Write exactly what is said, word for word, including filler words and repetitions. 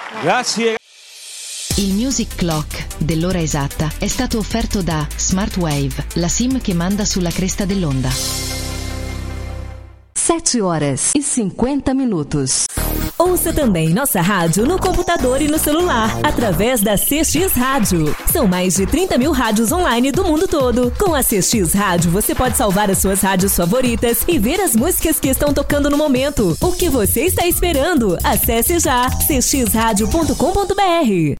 Grazie. Il Music Clock dell'ora esatta è stato offerto da Smartwave, la SIM che manda sulla cresta dell'onda. sete horas e cinquenta minutos. Ouça também nossa rádio no computador e no celular, através da C X Rádio. São mais de trinta mil rádios online do mundo todo. Com a C X Rádio, você pode salvar as suas rádios favoritas e ver as músicas que estão tocando no momento. O que você está esperando? Acesse já c x rádio ponto com ponto b r.